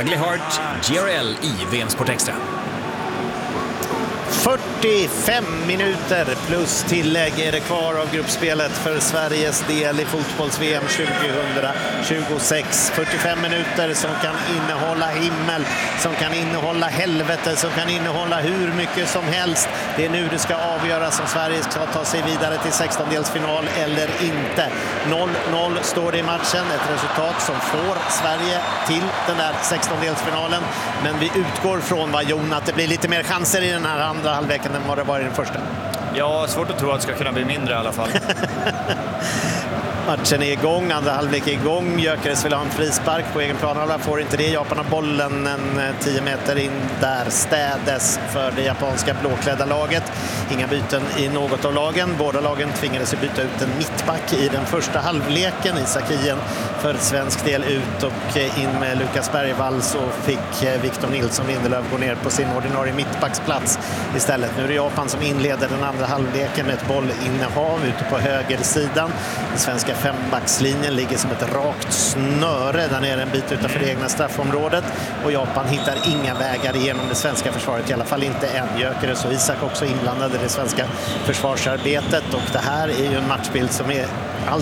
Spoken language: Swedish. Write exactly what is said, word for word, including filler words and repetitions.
Ugly Heart, G R L i V M Sport Extra. fyrtiofem minuter plus tillägg är det kvar av gruppspelet för Sveriges del i fotbolls-V M tjugohundratjugosex. fyrtiofem minuter som kan innehålla himmel, som kan innehålla helvete, som kan innehålla hur mycket som helst. Det är nu det ska avgöras om Sverige ska ta sig vidare till sextondelsfinal eller inte. noll noll står det i matchen, ett resultat som får Sverige till den där sextondelsfinalen. Men vi utgår från, vad Jon, att det blir lite mer chanser i den här andra halvleken än vad det var i den första. Ja, svårt att tro att det ska kunna bli mindre i alla fall. Matchen är igång, andra halvlek är igång. Gyökeres vill ha en frispark på egen planhalva, får inte det. Japan har bollen en tio meter in där. Städes för det japanska blåklädda laget. Inga byten i något av lagen. Båda lagen tvingades byta ut en mittback i den första halvleken. Isakien för svensk del ut och in med Lukas Bergvall, så fick Victor Nilsson Lindelöf gå ner på sin ordinarie mittbacksplats istället. Nu är det Japan som inleder den andra halvleken med ett bollinnehav ute på högersidan. Den svenska fembackslinjen ligger som ett rakt snöre där nere en bit utanför det egna straffområdet, och Japan hittar inga vägar igenom det svenska försvaret, i alla fall inte än. Gyökeres och Isak också inblandade i det svenska försvarsarbetet, och det här är ju en matchbild som är